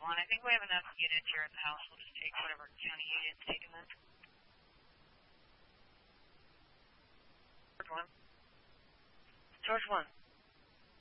Well, and I think we have enough units here at the house. We'll just take whatever county unit's taking them. George 1. George 1.